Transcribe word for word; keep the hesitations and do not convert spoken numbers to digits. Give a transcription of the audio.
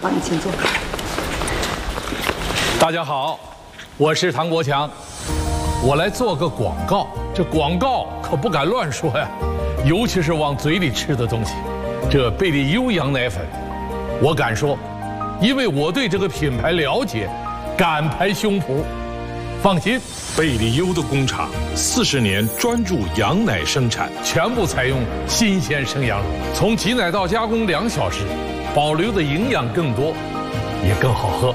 好，你请坐。 大家好，我是唐国强，我来做个广告。这广告可不敢乱说呀，尤其是往嘴里吃的东西。这贝利优羊奶粉，我敢说，因为我对这个品牌了解，敢拍胸脯。放心， 贝利优的工厂四十年专注羊奶生产， 全部采用新鲜生羊乳，从挤奶到加工两小时，保留的营养更多，也更好喝。